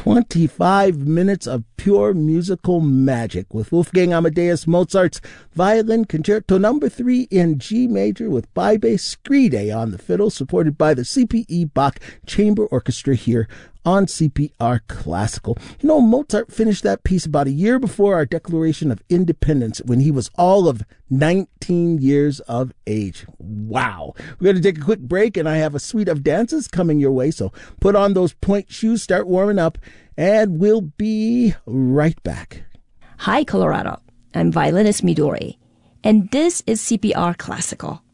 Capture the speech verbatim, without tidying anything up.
twenty-five minutes of pure musical magic with Wolfgang Amadeus Mozart's Violin Concerto Number three in G major with Beibe Scride on the fiddle, supported by the C P E Bach Chamber Orchestra here on C P R Classical. You know, Mozart finished that piece about a year before our Declaration of Independence when he was all of nineteen years of age. Wow. We're going to take a quick break, and I have a suite of dances coming your way, so put on those point shoes, start warming up, and we'll be right back. Hi, Colorado. I'm violinist Midori, and this is C P R Classical.